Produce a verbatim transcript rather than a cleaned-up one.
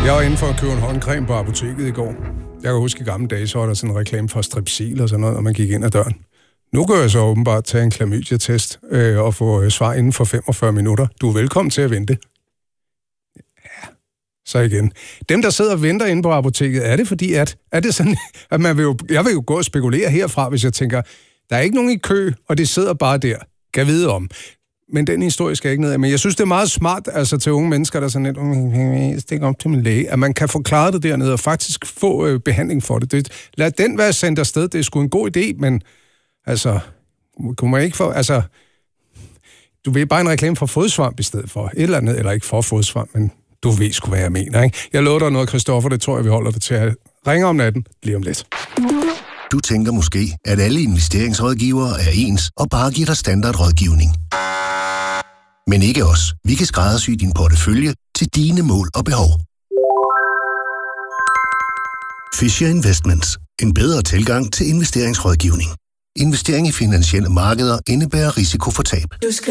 Jeg var inde for at købe en håndcreme på apoteket i går. Jeg kan huske, i gamle dage, så var der sådan en reklame for Strepsil og sådan noget, når man gik ind ad døren. Nu kan jeg så åbenbart tage en klamydia-test øh, og få øh, svar inden for femogfyrre minutter. Du er velkommen til at vente. Ja, så igen. Dem, der sidder og venter inde på apoteket, er det fordi, at, er det sådan, at man vil jo, jeg vil jo gå og spekulere herfra, hvis jeg tænker, der er ikke nogen i kø, og det sidder bare der. Kan vide om. Men den historie skal ikke ned af. Men jeg synes, det er meget smart altså, til unge mennesker, der sådan lidt, stik op til min læge, at man kan forklare det dernede og faktisk få øh, behandling for det. det. Lad den være sendt afsted. Det er sgu en god idé, men altså, kunne man ikke få, altså, du ved bare en reklame for fodsvamp i stedet for. Et eller andet, eller ikke for fodsvamp, men du ved sgu, hvad jeg mener, ikke? Jeg lover dig noget, Christoffer, det tror jeg, vi holder det til at ringe om natten lige om lidt. Du tænker måske, at alle investeringsrådgivere er ens og bare giver dig standardrådgivning. Men ikke os. Vi kan skræddersy din portefølje til dine mål og behov. Fisher Investments. En bedre tilgang til investeringsrådgivning. Investering i finansielle markeder indebærer risiko for tab.